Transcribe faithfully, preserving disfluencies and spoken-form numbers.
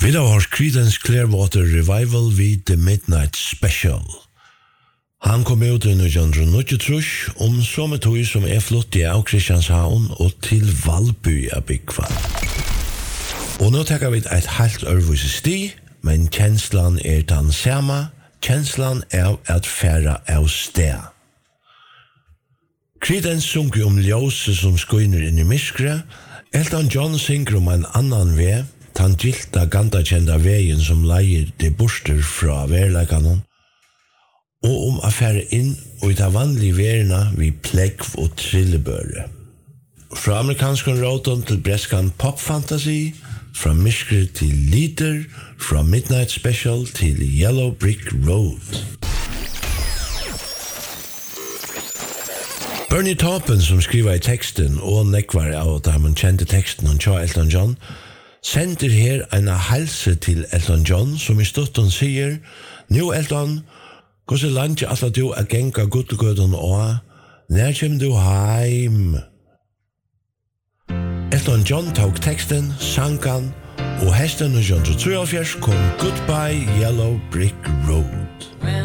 Vi har hørt Creedence Clearwater Revival vid The Midnight Special. Han kom ut i nitjan níggjuogtrýss om samme tog som er flott i av Kristianshavn og til Valby av Bygva. Og nå takker vi et helt ørvise sti, men kjenslan er den samme, kjenslan er at færa av sted. Creedence sunker om ljóset som skøyner inn i myskre, Elton John synger om en annan vei, han gilta ganda kjenda veien som leier de borster fra verleikanon, og om affære inn og i ta vanlige verena vi plekv og trillebøre. Fra amerikanskan råton til breskan pop-fantasy, fra myskre til Leader, fra Midnight Special til Yellow Brick Road. Bernie Taupin, som skriver i teksten, og nekvar av at han kjente teksten om Tja Elton John, sender her en helse til Elton John, som i stutten sier, «Nu Elton, hvordan langt er at du er genga gudgøden og, når kommer du heim?» Elton John tok teksten, sangan, og hesten nitjan níggjuogtrýoghálvfjerðs kom Goodbye Yellow Brick Road.